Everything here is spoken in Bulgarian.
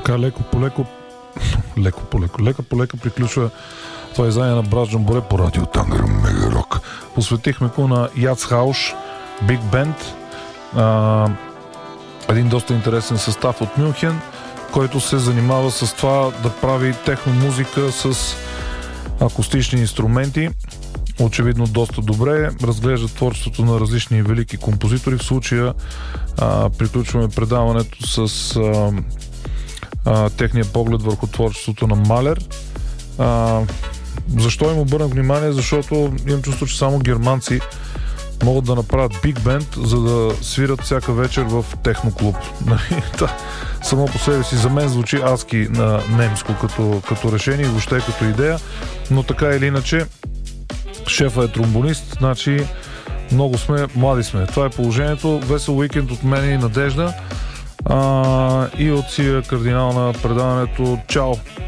Така леко по леко приключва това издание на Брат Джамборе по радио Тангър Мега Рок. Посветихме го на Яц Хауш, Биг Бенд, един доста интересен състав от Мюнхен, който се занимава с това да прави техномузика с акустични инструменти. Очевидно доста добре. Разглежда творчеството на различни велики композитори. В случая приключваме предаването с техния поглед върху творчеството на Малер. Защо им обърнах внимание? Защото имам чувство, че само германци могат да направят биг бенд, за да свират всяка вечер в техноклуб. Само по себе си за мен звучи адски на немско като решение и въобще като идея, но така или иначе шефа е тромбонист, значи много сме, млади сме. Това е положението. Весел уикенд от мен и Надежда и от Сия кардинал на предаването. Чао!